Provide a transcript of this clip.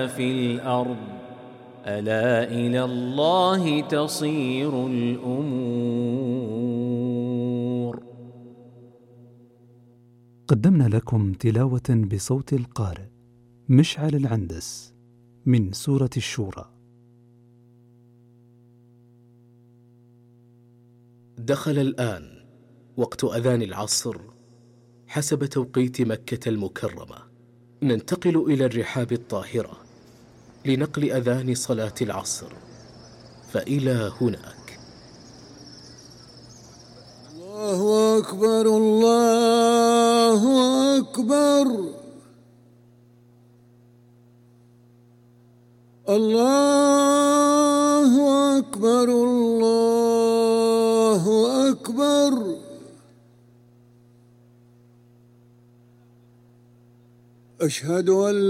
في الأرض ألا إلى الله تصير الأمور. قدمنا لكم تلاوة بصوت القارئ مشعل العندس من سورة الشورى. دخل الآن وقت أذان العصر حسب توقيت مكة المكرمة. ننتقل إلى الرحاب الطاهرة لنقل أذان صلاة العصر، فإلى هناك. الله أكبر الله أكبر الله أكبر الله أكبر. أشهد أن